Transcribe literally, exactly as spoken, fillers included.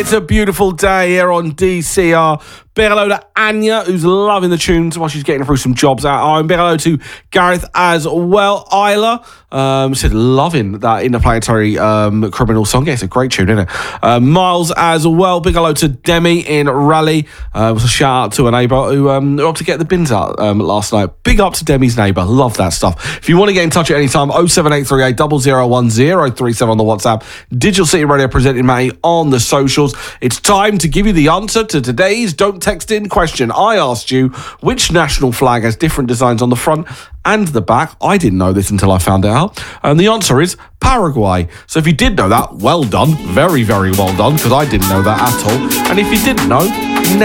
It's a beautiful day here on D C R. Big hello to Anya, who's loving the tunes while she's getting through some jobs at home. Big hello to Gareth as well. Isla um, said loving that Interplanetary um, Criminal song. Yeah, it's a great tune, isn't it? Uh, Miles as well. Big hello to Demi in Raleigh. Uh, was a shout out to a neighbour who um, who helped to get the bins out um, last night. Big up to Demi's neighbour. Love that stuff. If you want to get in touch at any time, oh seven eight three eight zero zero one zero three seven on the WhatsApp. Digital City Radio presenting Matty on the socials. It's time to give you the answer to today's Don't Text In question. I asked you which national flag has different designs on the front and the back. I didn't know this until I found it out. And the answer is Paraguay. So if you did know that, well done. Very, very well done, because I didn't know that at all. And if you didn't know,